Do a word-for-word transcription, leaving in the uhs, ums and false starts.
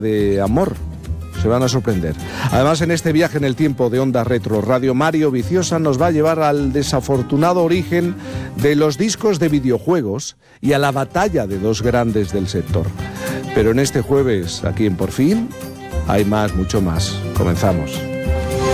de amor. Se van a sorprender. Además, en este viaje en el tiempo de Onda Retro Radio, Mario Viciosa nos va a llevar al desafortunado origen de los discos de videojuegos y a la batalla de dos grandes del sector. Pero en este jueves, aquí en Por Fin, hay más, mucho más. Comenzamos.